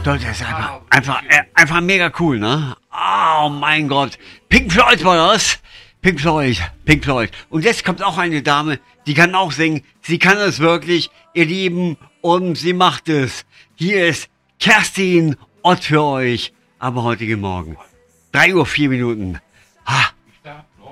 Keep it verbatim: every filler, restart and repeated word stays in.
Leute, das ist einfach, einfach, äh, einfach mega cool, ne? Oh mein Gott. Pink Floyd war das. Pink Floyd, Pink Floyd. Und jetzt kommt auch eine Dame, die kann auch singen. Sie kann es wirklich, ihr Lieben, und sie macht es. Hier ist Kerstin Ott für euch am heutigen Morgen. drei Uhr vier Minuten. Ha,